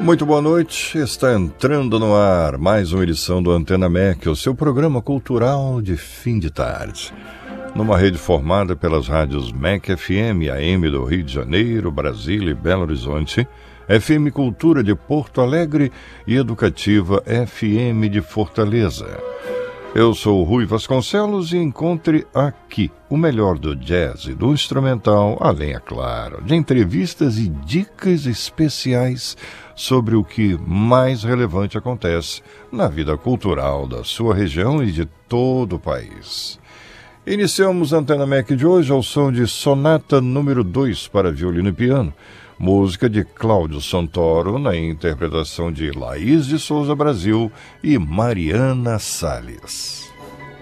Muito boa noite, está entrando no ar mais uma edição do Antena MEC, o seu programa cultural de fim de tarde. Numa rede formada pelas rádios MEC FM, AM do Rio de Janeiro, Brasília e Belo Horizonte, FM Cultura de Porto Alegre e Educativa FM de Fortaleza. Eu sou o Rui Vasconcelos e encontre aqui o melhor do jazz e do instrumental, além, é claro, de entrevistas e dicas especiais sobre o que mais relevante acontece na vida cultural da sua região e de todo o país. Iniciamos a Antena MEC de hoje ao som de Sonata número 2 para violino e piano, música de Cláudio Santoro na interpretação de Laís de Souza Brasil e Mariana Salles.